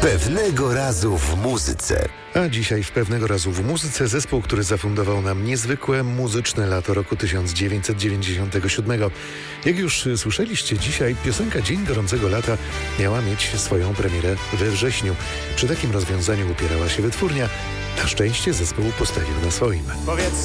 Pewnego razu w muzyce. A dzisiaj w Pewnego razu w muzyce zespół, który zafundował nam niezwykłe muzyczne lato roku 1997. Jak już słyszeliście, dzisiaj piosenka Dzień Gorącego Lata miała mieć swoją premierę we wrześniu. Przy takim rozwiązaniu upierała się wytwórnia. Na szczęście zespół postawił na swoim.